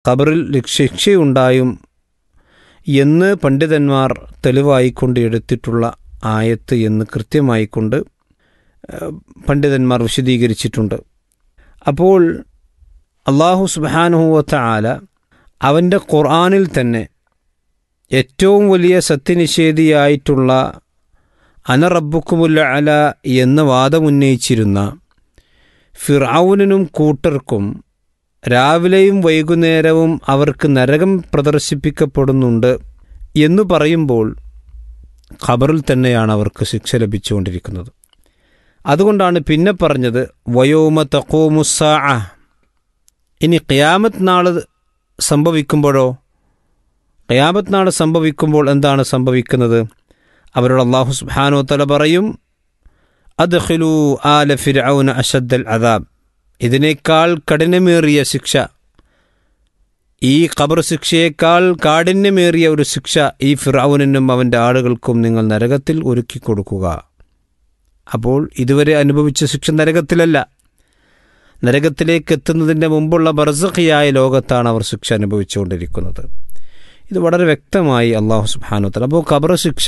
ഖബറിൽ ശിക്ഷയുണ്ടായും എന്ന് പണ്ഡിതന്മാർ തെളിവായിക്കൊണ്ട് എടുത്തിട്ടുള്ള ആയത്ത് എന്ന് കൃത്യമായിക്കൊണ്ട് പണ്ഡിതന്മാർ വിശദീകരിച്ചിട്ടുണ്ട്. അപ്പോൾ അല്ലാഹു സുബ്ഹാനഹു വ തആല അവൻ്റെ ഖുർആനിൽ തന്നെ ഏറ്റവും വലിയ സത്യനിഷേധിയായിട്ടുള്ള അന റബ്ബുക്കുമുൽ അല എന്ന വാദമുന്നയിച്ചിരുന്ന ഫിർഔനിനും കൂട്ടർക്കും രാവിലെയും വൈകുന്നേരവും അവർക്ക് നരകം പ്രദർശിപ്പിക്കപ്പെടുന്നുണ്ട് എന്നു പറയുമ്പോൾ ഖബറിൽ തന്നെയാണ് അവർക്ക് ശിക്ഷ ലഭിച്ചുകൊണ്ടിരിക്കുന്നത്. അതുകൊണ്ടാണ് പിന്നെ പറഞ്ഞത് വയൗമ തഖൂമുസ്സാഅ. ഇനി ഖിയാമത്ത് നാൾ സംഭവിക്കുമ്പോഴോ, ഖിയാമത്ത് നാൾ സംഭവിക്കുമ്പോൾ എന്താണ് സംഭവിക്കുന്നത്? അവരോട് അല്ലാഹു സുബ്ഹാനഹു വ തആല പറയും അദ്ഖിലൂ ആല ഫിർഔന അശദ്ദൽ അദാബ്. ഇതിനേക്കാൾ കഠിനമേറിയ ശിക്ഷ, ഈ ഖബർ ശിക്ഷയേക്കാൾ കാഠിന്യമേറിയ ഒരു ശിക്ഷ ഈ ഫിർഔനിനും അവൻ്റെ ആളുകൾക്കും നിങ്ങൾ നരകത്തിൽ ഒരുക്കി കൊടുക്കുക. അപ്പോൾ ഇതുവരെ അനുഭവിച്ച ശിക്ഷ നരകത്തിലല്ല, നരകത്തിലേക്ക് എത്തുന്നതിൻ്റെ മുമ്പുള്ള ബർസഖിയായ ലോകത്താണ് അവർ ശിക്ഷ അനുഭവിച്ചുകൊണ്ടിരിക്കുന്നത്. ഇത് വളരെ വ്യക്തമായി അല്ലാഹു സുബ്ഹാനഹു വ തആല. അപ്പോൾ ഖബർ ശിക്ഷ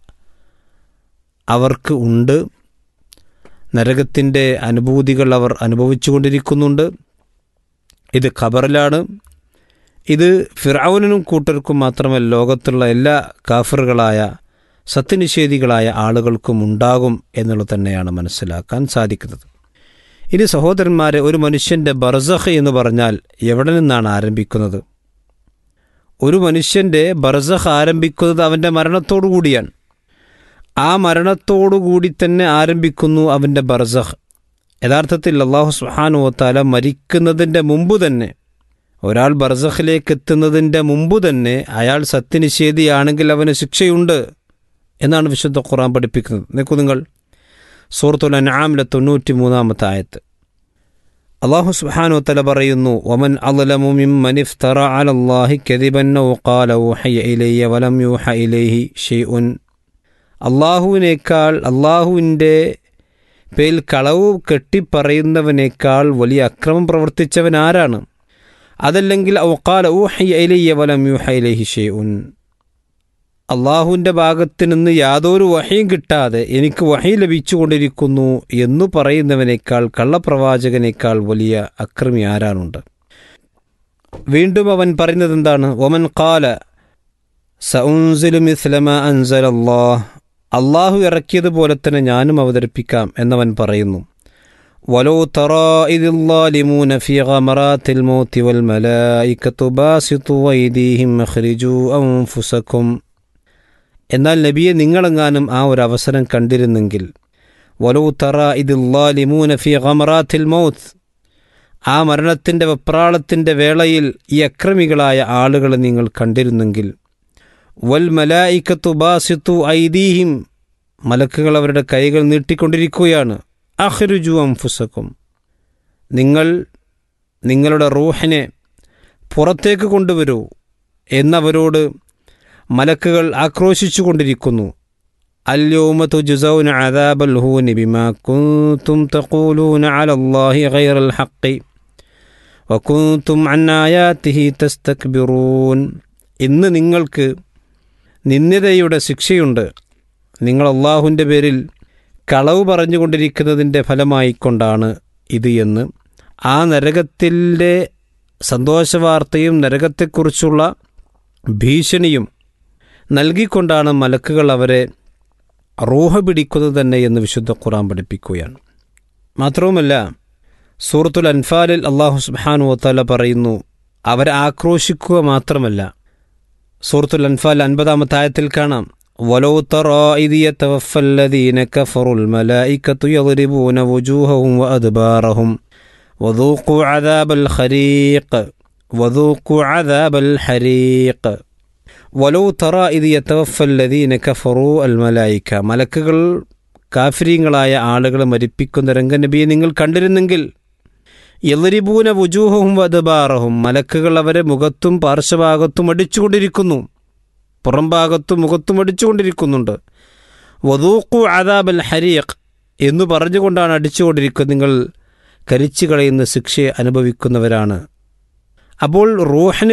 അവർക്ക് ഉണ്ട്, നരകത്തിൻ്റെ അനുഭൂതികൾ അവർ അനുഭവിച്ചു കൊണ്ടിരിക്കുന്നുണ്ട്. ഇത് ഖബറിലാണ്. ഇത് ഫിർഔനിനും കൂട്ടർക്കും മാത്രമല്ല, ലോകത്തുള്ള എല്ലാ കാഫിറുകളായ സത്യനിഷേധികളായ ആളുകൾക്കും ഉണ്ടാകും എന്നുള്ളത് തന്നെയാണ് മനസ്സിലാക്കാൻ സാധിക്കുന്നത്. ഇനി സഹോദരന്മാരെ, ഒരു മനുഷ്യൻ്റെ ബർസഖ് എന്ന് പറഞ്ഞാൽ എവിടെ നിന്നാണ് ആരംഭിക്കുന്നത്? ഒരു മനുഷ്യൻ്റെ ബർസഖ് ആരംഭിക്കുന്നത് അവൻ്റെ മരണത്തോടു കൂടിയാണ്. ആ മരണത്തോടുകൂടി തന്നെ ആരംഭിക്കുന്നു അവൻ്റെ ബർസഖ്. യഥാർത്ഥത്തിൽ അല്ലാഹു സുബ്ഹാനഹു വ തആല മരിക്കുന്നതിൻ്റെ മുമ്പ് തന്നെ, ഒരാൾ ബർസഖിലേക്ക് എത്തുന്നതിൻ്റെ മുമ്പ് തന്നെ അയാൾ സത്യനിഷേധിയാണെങ്കിൽ അവന് ശിക്ഷയുണ്ട് എന്നാണ് വിശുദ്ധ ഖുർആൻ പഠിപ്പിക്കുന്നത്. നോക്കൂ നിങ്ങൾ, സൂറത്തുൽ അൻആമിലെ 93-ാമത്തെ ആയത്ത് അല്ലാഹു സുബ്ഹാനഹു വ തആല പറയുന്നു വമൻ അളലമു മിമ്മൻ ഇഫ്തറ അലല്ലാഹി കദിബൻ ഔ ഖാല ഊഹിയ ഇലയ്യ വലം യൂഹ ഇലൈഹി ഷൈഉൻ. അള്ളാഹുവിനേക്കാൾ, അള്ളാഹുവിൻ്റെ പേരിൽ കളവ് കെട്ടിപ്പറയുന്നവനേക്കാൾ വലിയ അക്രമം പ്രവർത്തിച്ചവൻ ആരാണ്? അതല്ലെങ്കിൽ ഔ ഖാല ഊഹിയ ഇലയ്യ വലം യൂഹ ഇലൈഹി ഷൈഉൻ, അള്ളാഹുവിൻ്റെ ഭാഗത്ത് നിന്ന് യാതൊരു വഹയും കിട്ടാതെ എനിക്ക് വഹി ലഭിച്ചുകൊണ്ടിരിക്കുന്നു എന്നു പറയുന്നവനേക്കാൾ, കള്ളപ്രവാചകനേക്കാൾ വലിയ അക്രമി ആരാനുണ്ട്? വീണ്ടും അവൻ പറയുന്നത് എന്താണ്? വമൻ ഖാല സഉൻസിലു മിസ്ല മാ അൻസലല്ലാഹ്, അള്ളാഹു ഇറക്കിയതുപോലെ തന്നെ ഞാനും അവതരിപ്പിക്കാം എന്നവൻ പറയുന്നു. വലൗ തറാ ഇദിൽ ളാലിമൂന ഫീ ഗമറാത്തിൽ മൗതി വൽ മലായികതു ബാസിതു അയ്ദീഹിം അഖ്രിജൂ അൻഫുസകും. എന്നാൽ നബിയെ, നിങ്ങളെങ്ങാനും ആ ഒരു അവസരം കണ്ടിരുന്നെങ്കിൽ, വലൗ തറാ ഇദിൽ ളാലിമൂന ഫീ ഗമറാത്തിൽ മൗത്, ആ മരണത്തിൻ്റെ വെപ്രാളത്തിൻ്റെ വേളയിൽ ഈ അക്രമികളായ ആളുകളെ നിങ്ങൾ കണ്ടിരുന്നെങ്കിൽ, വൽ മലായികതു ബാസിതു ഐദീഹിം, മലക്കുകൾ അവരുടെ കൈകൾ നീട്ടിക്കൊണ്ടിരിക്കുകയാണ്, അഖ്രിജൂ അൻഫുസകും, നിങ്ങൾ നിങ്ങളുടെ റൂഹിനെ പുറത്തേക്ക് കൊണ്ടുവരൂ എന്നവരോട് മലക്കുകൾ ആക്രോശിച്ചു കൊണ്ടിരിക്കുന്നു. അൽയൗമ തുജ്സൗന അദാബൽ ഹൂനി ബിമാ കുൻതും തഖൂലൂന അലല്ലാഹി ഗൈറൽ ഹഖ് വകുൻതും അൻ ആയാതിഹി തസ്തക്ബിറൂൻ. ഇന്ന് നിങ്ങൾക്ക് നിന്ദ്യതയുടെ ശിക്ഷയുണ്ട്, നിങ്ങൾ അള്ളാഹുവിൻ്റെ പേരിൽ കളവ് പറഞ്ഞുകൊണ്ടിരിക്കുന്നതിൻ്റെ ഫലമായിക്കൊണ്ടാണ് ഇത് എന്ന് ആ നരകത്തിൻ്റെ സന്തോഷവാർത്തയും നരകത്തെക്കുറിച്ചുള്ള ഭീഷണിയും നൽകിക്കൊണ്ടാണ് മലക്കുകൾ അവരെ റൂഹ പിടിക്കുന്നത് തന്നെ എന്ന് വിശുദ്ധ ഖുർആൻ പഠിപ്പിക്കുകയാണ്. മാത്രവുമല്ല, സൂറത്തുൽ അൻഫാലിൽ അല്ലാഹു സുബ്ഹാനഹു വ തആല പറയുന്നു, അവരെ ആക്രോശിക്കുക മാത്രമല്ല, സൂറത്തുൽ അൻഫാൽ 50-ാമത്തെ ആയത്തിൽ കാണാം വലൗ തറാ ഇദ് യതവഫല്ലദീന കഫറുൽ മലായികതു യദ്രിബൂന വുജൂഹഹും വഅദ്ബാറഹും വദൂഖു അദാബൽ ഖരീഖ് വദൂഖു അദാബൽ ഹരീഖ്. വലൗ തറാ ഇദ് യതവഫല്ലദീന കഫറു അൽ മലായിക, മലക്കുകൾ കാഫിരീങ്ങളായ ആളുകളെ മരിപ്പിക്കുന്ന രംഗം നബിയെ നിങ്ങൾ കണ്ടിരുന്നെങ്കിൽ, യദ്രിബൂന വുജൂഹഹും വഅദ്ബാറഹും, മലക്കുകൾ അവരെ മുഖത്തും പാർശ്വഭാഗത്തും അടിച്ചുകൊണ്ടിരിക്കുന്നു, പുറംഭാഗത്തും മുഖത്തും അടിച്ചുകൊണ്ടിരിക്കുന്നുണ്ട്. വദൂഖു അദാബൽ ഹരീഖ് എന്നു പറഞ്ഞുകൊണ്ടാണ് അടിച്ചുകൊണ്ടിരിക്കുന്നത്, നിങ്ങൾ കരിച്ചു കളയുന്ന ശിക്ഷയെ അനുഭവിക്കുന്നവരാണ്. അപ്പോൾ റൂഹിന്